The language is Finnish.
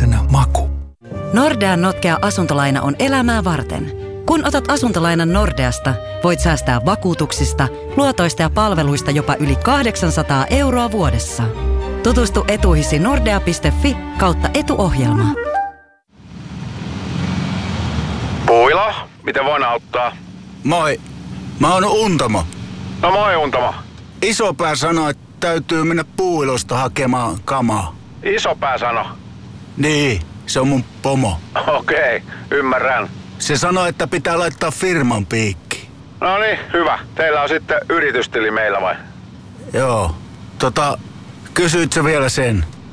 suomalaisen maku. Nordean notkea asuntolaina on elämää varten. Kun otat asuntolainan Nordeasta, voit säästää vakuutuksista, luotoista ja palveluista jopa yli 800 € vuodessa. Tutustu etuihisi nordea.fi/etuohjelma. Puila, miten voin auttaa? Moi, mä oon Untamo. No moi Untamo. Isopää sanoi, että täytyy mennä Puuilosta hakemaan kamaa. Isopää sano. Niin, se on mun pomo. Okei, ymmärrän. Se sanoi, että pitää laittaa firman piikki. No niin, hyvä. Teillä on sitten yritystili meillä vai? Joo, kysyit sä vielä sen?